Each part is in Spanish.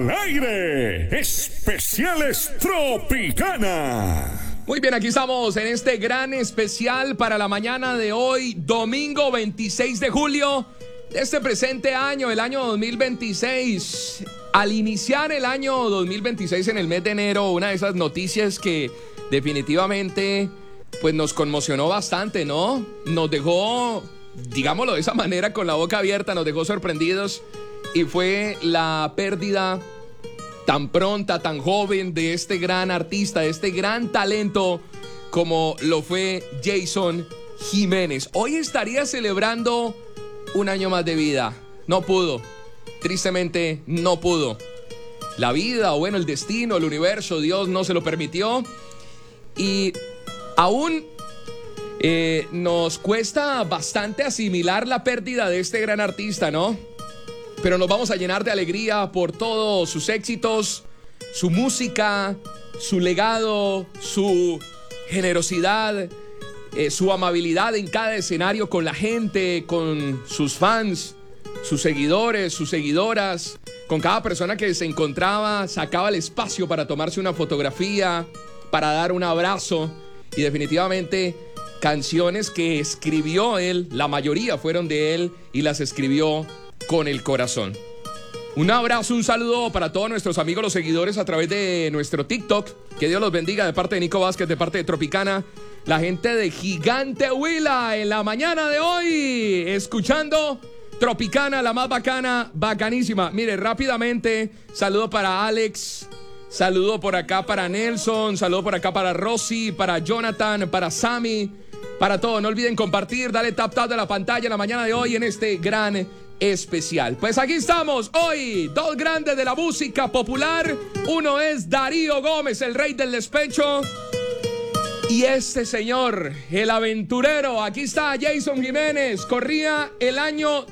Al aire, especiales Tropicana. Muy bien, aquí estamos en este gran especial para la mañana de hoy, domingo 26 de julio de este presente año, el año 2026. Al iniciar el año 2026 en el mes de enero, una de esas noticias que definitivamente pues nos conmocionó bastante, ¿no? Nos dejó, digámoslo de esa manera, con la boca abierta, nos dejó sorprendidos, y fue la pérdida tan pronta, tan joven de este gran artista, de este gran talento como lo fue Jason Jiménez. Hoy estaría celebrando un año más de vida. No pudo, tristemente no pudo. La vida, o bueno, el destino, el universo, Dios no se lo permitió. Y aún nos cuesta bastante asimilar la pérdida de este gran artista, ¿no? Pero nos vamos a llenar de alegría por todos sus éxitos, su música, su legado, su generosidad, su amabilidad en cada escenario con la gente, con sus fans, sus seguidores, sus seguidoras, con cada persona que se encontraba, sacaba el espacio para tomarse una fotografía, para dar un abrazo, y definitivamente canciones que escribió él, la mayoría fueron de él y las escribió con el corazón. Un abrazo, un saludo para todos nuestros amigos, los seguidores a través de nuestro TikTok. Que Dios los bendiga, de parte de Nico Vázquez, de parte de Tropicana. La gente de Gigante Huila en la mañana de hoy, escuchando Tropicana, la más bacana, bacanísima. Mire, rápidamente, saludo para Alex, saludo por acá para Nelson, saludo por acá para Rosy, para Jonathan, para Sammy, para todos. No olviden compartir, dale tap de la pantalla en la mañana de hoy en este gran especial. Pues aquí estamos hoy, dos grandes de la música popular. Uno es Darío Gómez, el rey del despecho, y este señor, el aventurero. Aquí está Jason Jiménez. Corría el año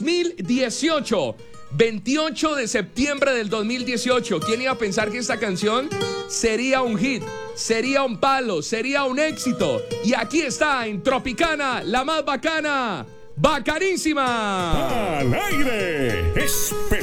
2018, 28 de septiembre del 2018. ¿Quién iba a pensar que esta canción sería un hit, sería un palo, sería un éxito? Y aquí está en Tropicana, la más bacana, bacanísima. Al aire, especiales